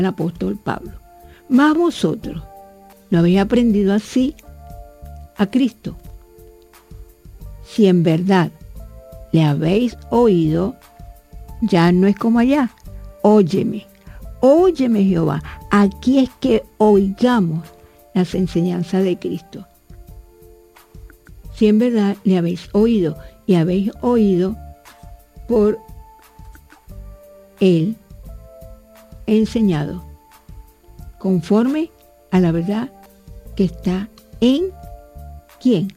el apóstol Pablo. Mas vosotros no habéis aprendido así a Cristo. Si en verdad le habéis oído, ya no es como allá. Óyeme, óyeme Jehová. Aquí es que oigamos las enseñanzas de Cristo. Si en verdad le habéis oído y habéis oído por él enseñado, conforme a la verdad que está en ¿quién?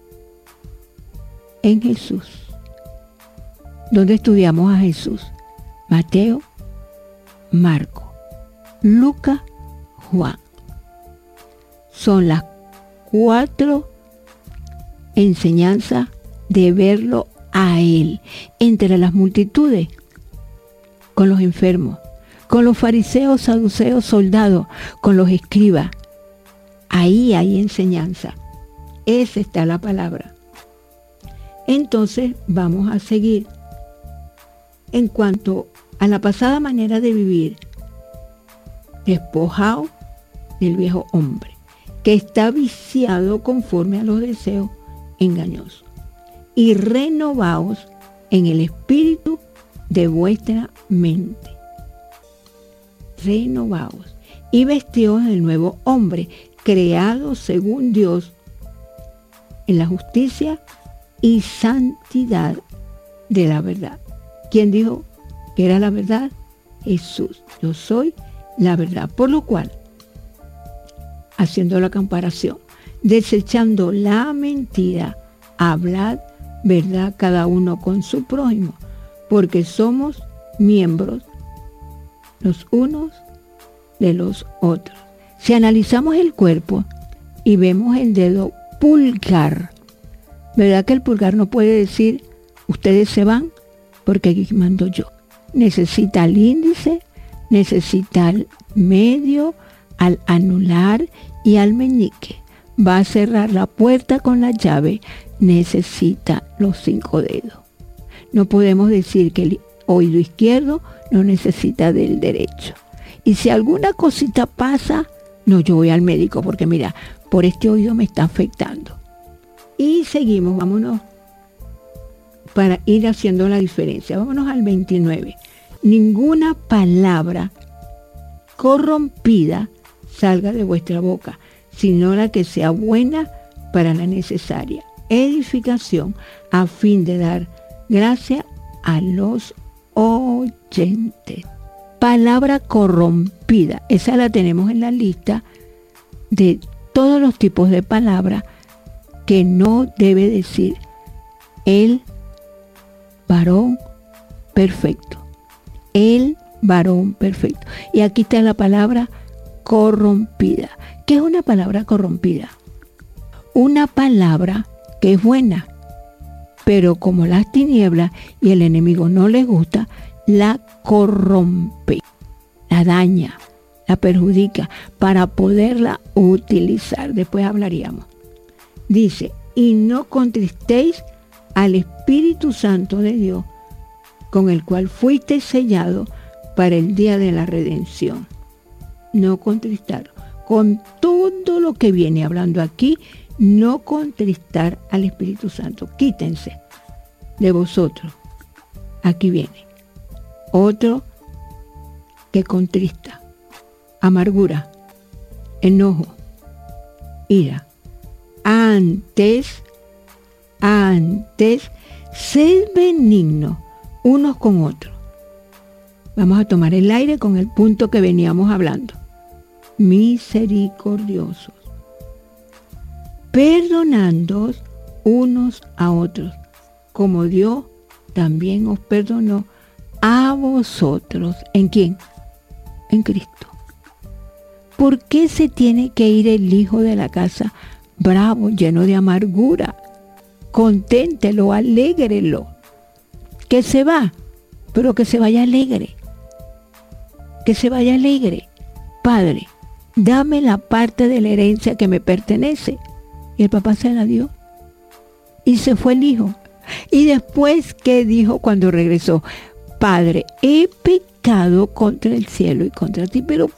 En Jesús. ¿Dónde estudiamos a Jesús? Mateo, Marco, Lucas, Juan. Son las 4 enseñanzas de verlo a Él entre las multitudes, con los enfermos, con los fariseos, saduceos, soldados, con los escribas. Ahí hay enseñanza. Esa está la palabra. Entonces vamos a seguir. En cuanto a la pasada manera de vivir, despojado del viejo hombre, que está viciado conforme a los deseos engañosos, y renovaos en el espíritu de vuestra mente. Renovaos y vestidos del nuevo hombre, creado según Dios en la justicia y santidad de la verdad. ¿Quién dijo que era la verdad? Jesús. Yo soy la verdad. Por lo cual, haciendo la comparación, desechando la mentira, hablad verdad cada uno con su prójimo, porque somos miembros los unos de los otros. Si analizamos el cuerpo y vemos el dedo pulgar, ¿verdad que el pulgar no puede decir ustedes se van porque aquí mando yo? Necesita el índice, necesita el medio, al anular y al meñique. Va a cerrar la puerta con la llave, necesita los 5 dedos. No podemos decir que el oído izquierdo no necesita del derecho. Y si alguna cosita pasa, no, yo voy al médico porque mira, por este oído me está afectando. Y seguimos, vámonos para ir haciendo la diferencia. Vámonos al 29. Ninguna palabra corrompida salga de vuestra boca, sino la que sea buena para la necesaria edificación, a fin de dar gracia a los oyentes. Palabra corrompida, esa la tenemos en la lista de todos los tipos de palabras que no debe decir el varón perfecto. El varón perfecto. Y aquí está la palabra corrompida. ¿Qué es una palabra corrompida? Una palabra que es buena, pero como las tinieblas y el enemigo no les gusta, la corrompe, la daña, la perjudica para poderla utilizar. Después hablaríamos. Dice, y no contristéis al Espíritu Santo de Dios, con el cual fuiste sellado para el día de la redención. No contristar. Con todo lo que viene hablando aquí, no contristar al Espíritu Santo. Quítense de vosotros. Aquí viene. Otro que contrista. Amargura, enojo, ira. Antes, sed benignos unos con otros. Vamos a tomar el aire con el punto que veníamos hablando. Misericordiosos, perdonándoos unos a otros, como Dios también os perdonó a vosotros. ¿En quién? En Cristo. ¿Por qué se tiene que ir el hijo de la casa bravo, lleno de amargura? Conténtelo, alégrelo. Que se va, pero que se vaya alegre. Que se vaya alegre. Padre, dame la parte de la herencia que me pertenece. Y el papá se la dio. Y se fue el hijo. Y después, ¿qué dijo cuando regresó? Padre, he pecado contra el cielo y contra ti. Pero